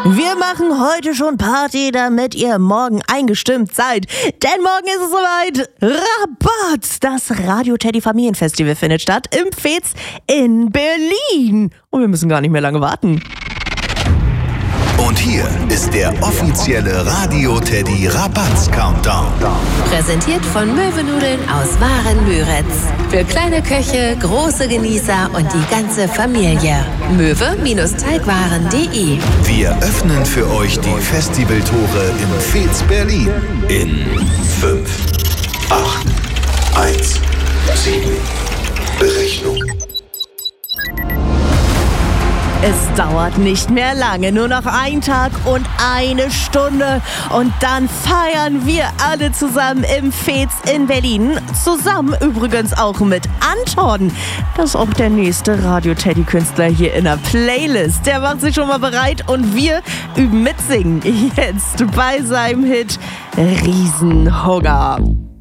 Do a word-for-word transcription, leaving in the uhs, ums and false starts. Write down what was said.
Wir machen heute schon Party, damit ihr morgen eingestimmt seid. Denn morgen ist es soweit. Rabatt! Das Radio Teddy Familienfestival findet statt im Fez in Berlin. Und wir müssen gar nicht mehr lange warten. Und hier ist der offizielle Radio Teddy Rabatz-Countdown. Präsentiert von Möwenudeln aus Waren-Müritz. Für kleine Köche, große Genießer und die ganze Familie. möwe-teigwaren punkt de. Wir öffnen für euch die Festivaltore im Fez Berlin in fünf, acht, eins, sieben. Berechnung. Es dauert nicht mehr lange, nur noch ein Tag und eine Stunde. Und dann feiern wir alle zusammen im Fez in Berlin. Zusammen übrigens auch mit Anton. Das ist auch der nächste Radio-Teddy-Künstler hier in der Playlist. Der macht sich schon mal bereit und wir üben mitsingen. Jetzt bei seinem Hit Riesenhunger.